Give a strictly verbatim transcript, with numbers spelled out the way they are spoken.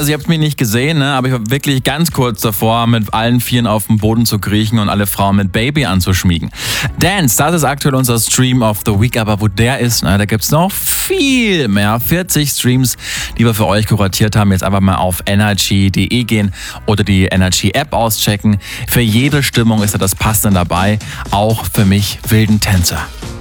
Also ihr habt mich nicht gesehen, ne? Aber ich war wirklich ganz kurz davor, mit allen Vieren auf den Boden zu kriechen und alle Frauen mit Baby anzuschmiegen. Dance, das ist aktuell unser Stream of the Week, aber wo der ist, na, da gibt's noch viel mehr. vierzig Streams, die wir für euch kuratiert haben. Jetzt einfach mal auf energy punkt de gehen oder die Energy App auschecken. Für jede Stimmung ist da das Passende dabei, auch für mich wilden Tänzer.